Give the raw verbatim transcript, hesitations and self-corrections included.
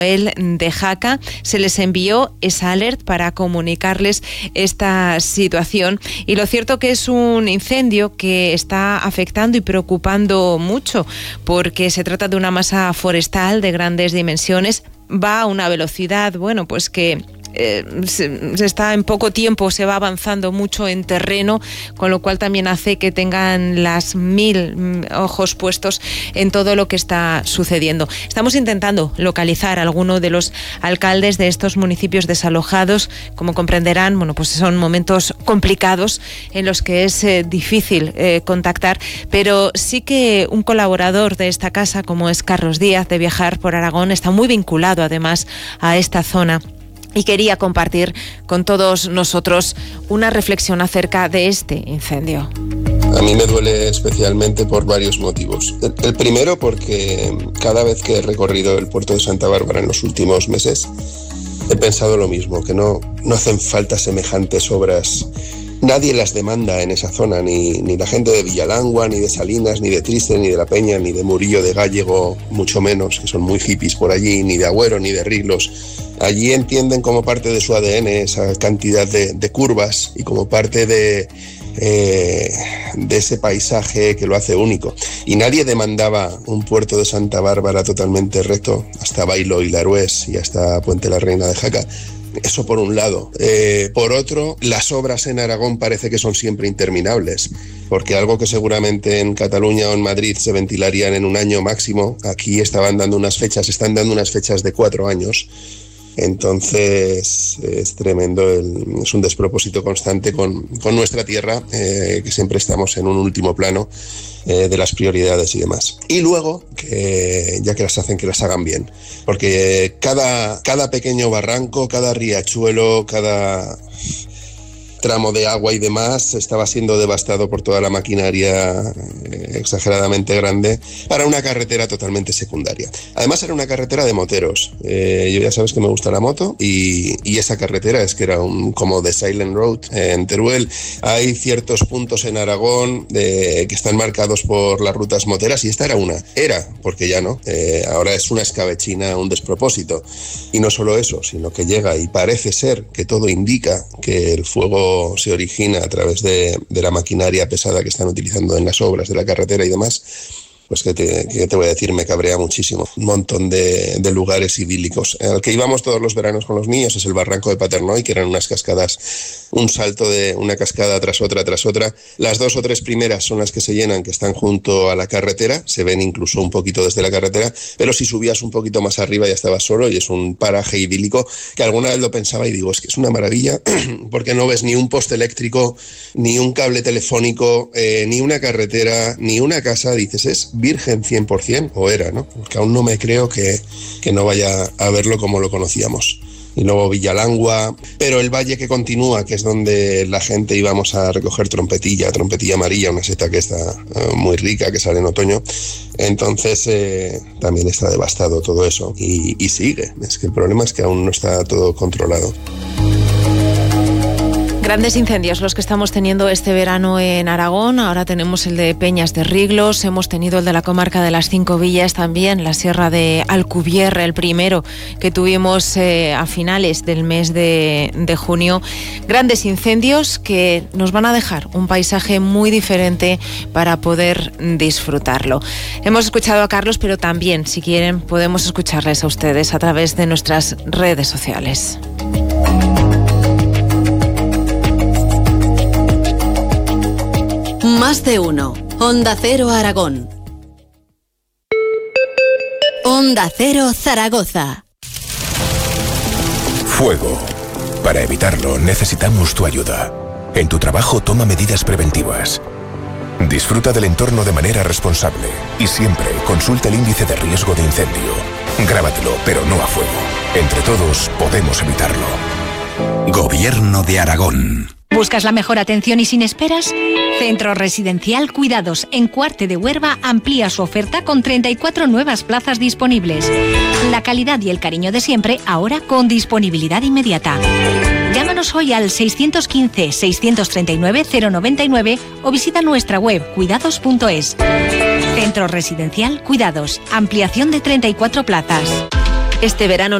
de Jaca se les envió esa alert para comunicarles esta situación, y lo cierto que es un incendio que está afectando y preocupando mucho porque se trata de una masa forestal de grandes dimensiones, va a una velocidad, bueno, pues que Eh, se, se está en poco tiempo, se va avanzando mucho en terreno, con lo cual también hace que tengan las mil mm, ojos puestos en todo lo que está sucediendo. Estamos intentando localizar a alguno de los alcaldes de estos municipios desalojados. Como comprenderán, bueno, pues son momentos complicados en los que es eh, difícil eh, contactar, pero sí que un colaborador de esta casa, como es Carlos Díaz, de Viajar por Aragón, está muy vinculado además a esta zona y quería compartir con todos nosotros una reflexión acerca de este incendio. A mí me duele especialmente por varios motivos. El, el primero porque cada vez que he recorrido el puerto de Santa Bárbara en los últimos meses he pensado lo mismo, que no, no hacen falta semejantes obras. Nadie las demanda en esa zona, ni, ni la gente de Villalangua, ni de Salinas, ni de Triste, ni de La Peña, ni de Murillo de Gállego, mucho menos, que son muy hippies por allí, ni de Agüero, ni de Riglos. Allí entienden como parte de su A D N esa cantidad de, de curvas y como parte de, eh, de ese paisaje que lo hace único. Y nadie demandaba un puerto de Santa Bárbara totalmente recto, hasta Bailo y Larués y hasta Puente la Reina de Jaca. Eso por un lado. Eh, por otro, las obras en Aragón parece que son siempre interminables, porque algo que seguramente en Cataluña o en Madrid se ventilarían en un año máximo, aquí estaban dando unas fechas, están dando unas fechas de cuatro años. Entonces es tremendo, el, es un despropósito constante con, con nuestra tierra, eh, que siempre estamos en un último plano eh, de las prioridades y demás. Y luego, que ya que las hacen, que las hagan bien, porque cada, cada pequeño barranco, cada riachuelo, cada tramo de agua y demás estaba siendo devastado por toda la maquinaria eh, exageradamente grande para una carretera totalmente secundaria. Además era una carretera de moteros. Eh, yo ya sabes que me gusta la moto y, y esa carretera es que era un, como de Silent Road eh, en Teruel. Hay ciertos puntos en Aragón de, que están marcados por las rutas moteras y esta era una. Era, porque ya no. Eh, ahora es una escabechina, un despropósito. Y no solo eso, sino que llega y parece ser que todo indica que el fuego se origina a través de, de la maquinaria pesada que están utilizando en las obras de la carretera y demás. Pues que te, que te voy a decir, me cabrea muchísimo. Un montón de, de lugares idílicos. Al que íbamos todos los veranos con los niños es el barranco de Paternoy, que eran unas cascadas, un salto de una cascada tras otra, tras otra. Las dos o tres primeras son las que se llenan, que están junto a la carretera, se ven incluso un poquito desde la carretera, pero si subías un poquito más arriba ya estabas solo y es un paraje idílico que alguna vez lo pensaba y digo, es que es una maravilla, porque no ves ni un poste eléctrico, ni un cable telefónico, eh, ni una carretera, ni una casa, dices, es virgen cien por ciento, o era, ¿no? Porque aún no me creo que, que no vaya a verlo como lo conocíamos. Y luego Villalangua, pero el valle que continúa, que es donde la gente íbamos a recoger trompetilla, trompetilla amarilla, una seta que está uh, muy rica, que sale en otoño, entonces eh, también está devastado todo eso y, y sigue. Es que el problema es que aún no está todo controlado. Grandes incendios los que estamos teniendo este verano en Aragón. Ahora tenemos el de Peñas de Riglos, hemos tenido el de la comarca de las Cinco Villas también, la sierra de Alcubierre, el primero que tuvimos eh, a finales del mes de, de junio. Grandes incendios que nos van a dejar un paisaje muy diferente para poder disfrutarlo. Hemos escuchado a Carlos, pero también, si quieren, podemos escucharles a ustedes a través de nuestras redes sociales. Más de uno. Onda Cero Aragón. Onda Cero Zaragoza. Fuego. Para evitarlo necesitamos tu ayuda. En tu trabajo toma medidas preventivas. Disfruta del entorno de manera responsable y siempre consulta el índice de riesgo de incendio. Grábatelo, pero no a fuego. Entre todos podemos evitarlo. Gobierno de Aragón. ¿Buscas la mejor atención y sin esperas? Centro Residencial Cuidados en Cuarte de Huerva amplía su oferta con treinta y cuatro nuevas plazas disponibles. La calidad y el cariño de siempre, ahora con disponibilidad inmediata. Llámanos hoy al seis uno cinco, seis tres nueve, cero nueve nueve o visita nuestra web cuidados punto es. Centro Residencial Cuidados, ampliación de treinta y cuatro plazas. Este verano